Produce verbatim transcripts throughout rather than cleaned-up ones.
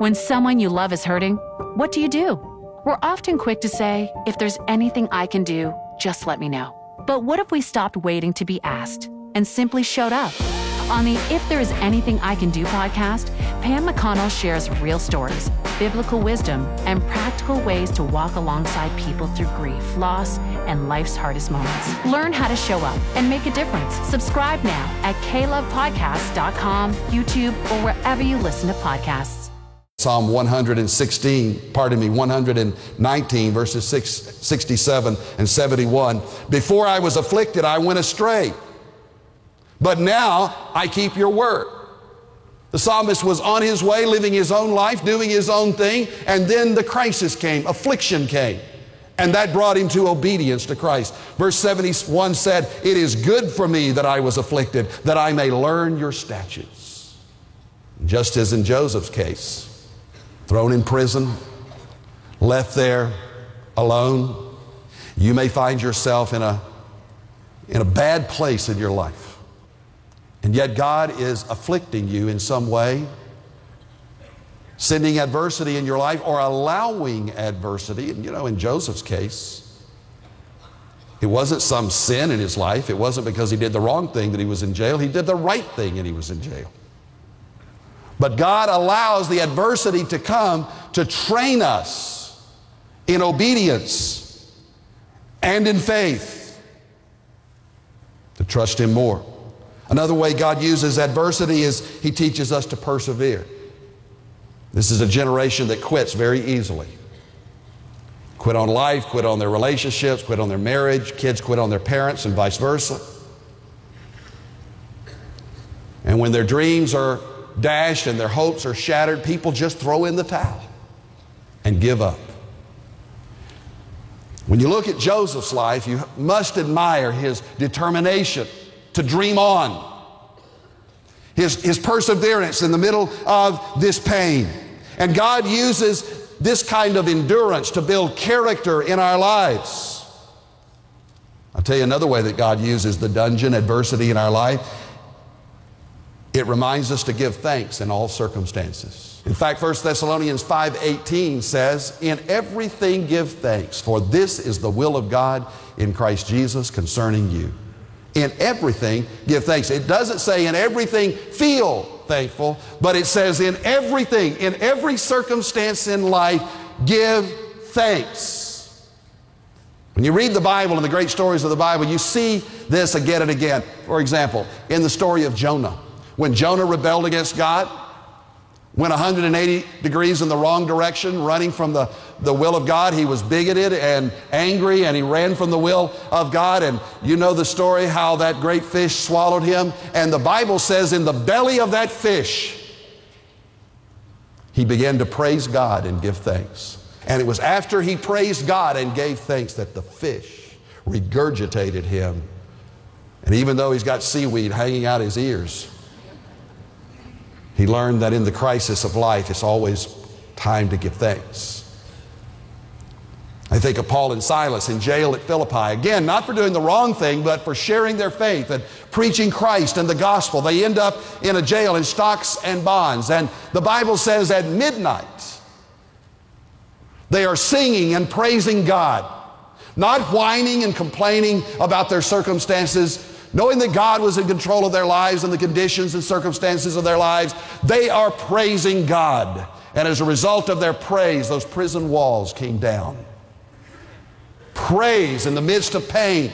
When someone you love is hurting, what do you do? We're often quick to say, if there's anything I can do, just let me know. But what if we stopped waiting to be asked and simply showed up? On the If There Is Anything I Can Do podcast, Pam McConnell shares real stories, biblical wisdom, and practical ways to walk alongside people through grief, loss, and life's hardest moments. Learn how to show up and make a difference. Subscribe now at k love podcast dot com, YouTube, or wherever you listen to podcasts. Psalm one hundred sixteen, pardon me, one hundred nineteen, verses six, sixty-seven and seventy-one. Before I was afflicted, I went astray, but now I keep your word. The psalmist was on his way, living his own life, doing his own thing, and then the crisis came, affliction came, and that brought him to obedience to Christ. Verse seventy-one said, it is good for me that I was afflicted, that I may learn your statutes. Just as in Joseph's case, thrown in prison, left there alone, you may find yourself in a, in a bad place in your life. And yet God is afflicting you in some way, sending adversity in your life or allowing adversity. And you know, in Joseph's case, it wasn't some sin in his life. It wasn't because he did the wrong thing that he was in jail. He did the right thing and he was in jail. But God allows the adversity to come to train us in obedience and in faith to trust Him more. Another way God uses adversity is He teaches us to persevere. This is a generation that quits very easily. Quit on life, quit on their relationships, quit on their marriage, kids quit on their parents and vice versa. And when their dreams are dashed and their hopes are shattered, people just throw in the towel and give up. When you look at Joseph's life, you must admire his determination to dream on, his, his perseverance in the middle of this pain. And God uses this kind of endurance to build character in our lives. I'll tell you another way that God uses the dungeon, adversity in our life. It reminds us to give thanks in all circumstances. In fact, First Thessalonians five eighteen says, in everything give thanks, for this is the will of God in Christ Jesus concerning you. In everything give thanks. It doesn't say in everything feel thankful, but it says in everything, in every circumstance in life, give thanks. When you read the Bible and the great stories of the Bible, you see this again and again. For example, in the story of Jonah, when Jonah rebelled against God, went one hundred eighty degrees in the wrong direction, running from the, the will of God. He was bigoted and angry, and he ran from the will of God. And you know the story, how that great fish swallowed him. And the Bible says in the belly of that fish, he began to praise God and give thanks. And it was after he praised God and gave thanks that the fish regurgitated him. And even though he's got seaweed hanging out his ears, he learned that in the crisis of life, it's always time to give thanks. I think of Paul and Silas in jail at Philippi. Again, not for doing the wrong thing, but for sharing their faith and preaching Christ and the gospel. They end up in a jail in stocks and bonds. And the Bible says at midnight, they are singing and praising God, not whining and complaining about their circumstances, knowing that God was in control of their lives and the conditions and circumstances of their lives. They are praising God. And as a result of their praise, those prison walls came down. Praise in the midst of pain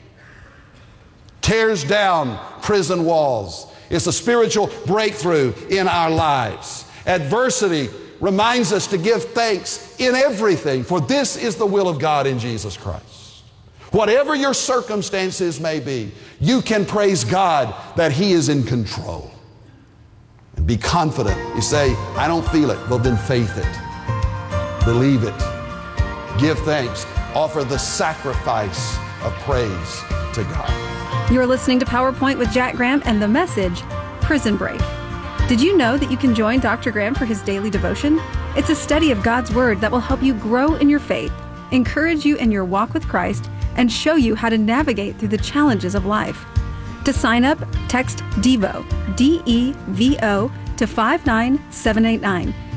tears down prison walls. It's a spiritual breakthrough in our lives. Adversity reminds us to give thanks in everything, for this is the will of God in Jesus Christ. Whatever your circumstances may be, you can praise God that He is in control. And be confident. You say, I don't feel it. Well, then faith it. Believe it. Give thanks. Offer the sacrifice of praise to God. You're listening to PowerPoint with Jack Graham and the message, Prison Break. Did you know that you can join Doctor Graham for his daily devotion? It's a study of God's Word that will help you grow in your faith, encourage you in your walk with Christ, and show you how to navigate through the challenges of life. To sign up, text DEVO, D E V O, to five nine seven eight nine.